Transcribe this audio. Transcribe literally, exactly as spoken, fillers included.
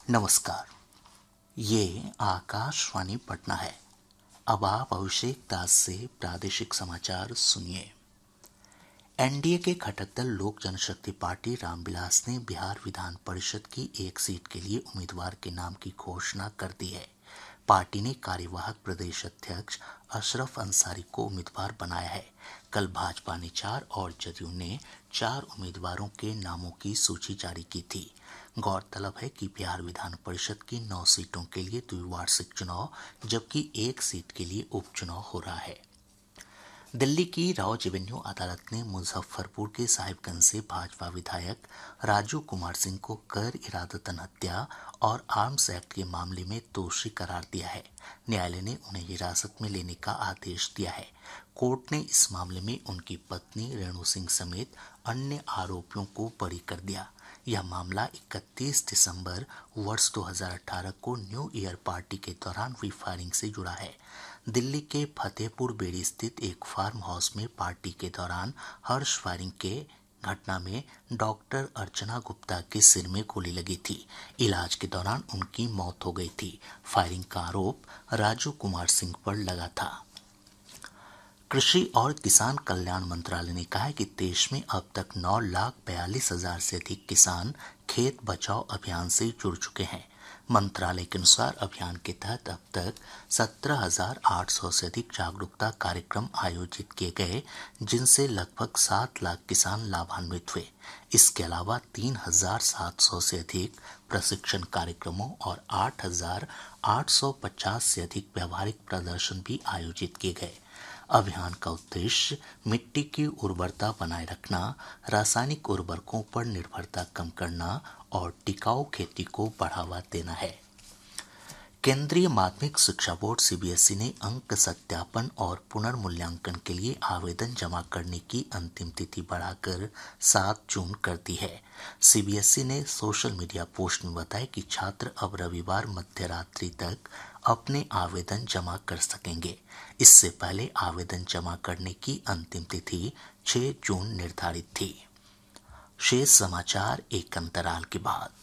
नमस्कार। ये आकाशवाणी पटना है। अब आप अभिषेक दास से प्रादेशिक समाचार सुनिए। एनडीए के घटक दल लोक जनशक्ति पार्टी रामविलास ने बिहार विधान परिषद की एक सीट के लिए उम्मीदवार के नाम की घोषणा कर दी है। पार्टी ने कार्यवाहक प्रदेश अध्यक्ष अशरफ अंसारी को उम्मीदवार बनाया है। कल भाजपा ने चार और जदयू ने चार उम्मीदवारों के नामों की सूची जारी की थी। गौरतलब है कि बिहार विधान परिषद की नौ सीटों के लिए द्विवार्षिक चुनाव जबकि एक सीट के लिए उपचुनाव हो रहा है। दिल्ली की राउज एवेन्यू अदालत ने मुजफ्फरपुर के साहिबगंज से भाजपा विधायक राजू कुमार सिंह को गैर इरादतन हत्या और आर्म्स एक्ट के मामले में दोषी करार दिया है। न्यायालय ने उन्हें हिरासत में लेने का आदेश दिया है। कोर्ट ने इस मामले में उनकी पत्नी रेणु सिंह समेत अन्य आरोपियों को बरी कर दिया। यह मामला इकतीस दिसंबर वर्ष दो हज़ार अठारह को न्यू ईयर पार्टी के दौरान हुई फायरिंग से जुड़ा है। दिल्ली के फतेहपुर बेड़ी स्थित एक फार्म हाउस में पार्टी के दौरान हर्ष फायरिंग के घटना में डॉक्टर अर्चना गुप्ता के सिर में गोली लगी थी। इलाज के दौरान उनकी मौत हो गई थी। फायरिंग का आरोप राजू कुमार सिंह पर लगा था। कृषि और किसान कल्याण मंत्रालय ने कहा है कि देश में अब तक नौ लाख बयालीस हजार से अधिक किसान खेत बचाओ अभियान से जुड़ चुके हैं। मंत्रालय के अनुसार अभियान के तहत अब तक सत्रह हजार आठ सौ से अधिक जागरूकता कार्यक्रम आयोजित किए गए, जिनसे लगभग सात लाख किसान लाभान्वित हुए। इसके अलावा तीन हजार सात सौ से अधिक प्रशिक्षण कार्यक्रमों और आठ हजार आठ सौ पचास से अधिक व्यावहारिक प्रदर्शन भी आयोजित किए गए। अभियान का उद्देश्य मिट्टी की उर्वरता बनाए रखना, रासायनिक उर्वरकों पर निर्भरता कम करना और टिकाऊ खेती को बढ़ावा देना है। केंद्रीय माध्यमिक शिक्षा बोर्ड सीबीएसई ने अंक सत्यापन और पुनर्मूल्यांकन के लिए आवेदन जमा करने की अंतिम तिथि बढ़ाकर सात जून कर दी है। सीबीएसई ने सोशल मीडिया पोस्ट में बताया कि छात्र अब रविवार मध्य रात्रि तक अपने आवेदन जमा कर सकेंगे। इससे पहले आवेदन जमा करने की अंतिम तिथि छह जून निर्धारित थी। शेष समाचार एक अंतराल के बाद।